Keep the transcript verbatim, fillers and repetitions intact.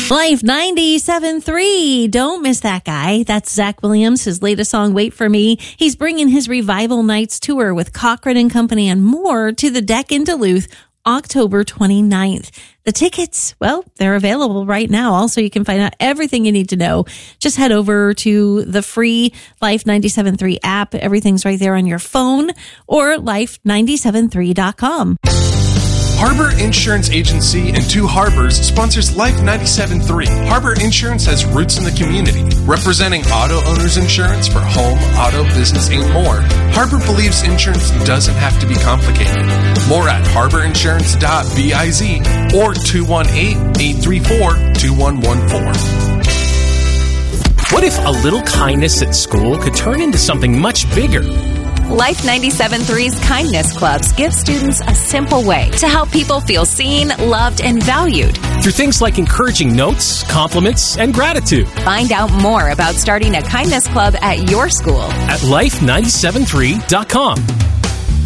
Life ninety-seven point three. Don't miss that guy. That's Zach Williams. His latest song, Wait For Me. He's bringing his Revival Nights tour with Cochran and Company and more to the Deck in Duluth October twenty-ninth. The tickets, well, they're available right now. Also, you can find out everything you need to know. Just head over to the free Life ninety-seven point three app. Everything's right there on your phone, or life nine seven three dot com. Harbor Insurance Agency in Two Harbors sponsors Life ninety-seven point three. Harbor Insurance has roots in the community, representing auto owners insurance for home, auto, business, and more. Harbor believes insurance doesn't have to be complicated. More at harbor insurance dot biz or two one eight, eight three four, two one one four. What if a little kindness at school could turn into something much bigger? Life ninety-seven point three's Kindness Clubs give students a simple way to help people feel seen, loved, and valued. Through things like encouraging notes, compliments, and gratitude. Find out more about starting a Kindness Club at your school at life nine seven three dot com.